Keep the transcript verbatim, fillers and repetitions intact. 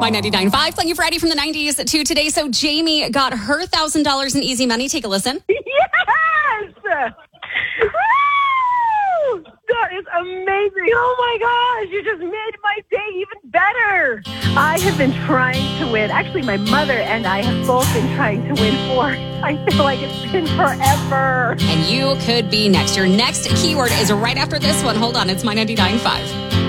My ninety-nine point five, playing you Friday from the nineties to today. So Jamie got her one thousand dollars in easy money. Take a listen. Yes! Woo! That is amazing. Oh my gosh, you just made my day even better. I have been trying to win. Actually, my mother and I have both been trying to win for, I feel like it's been forever. And you could be next. Your next keyword is right after this one. Hold on, it's My ninety-nine point five.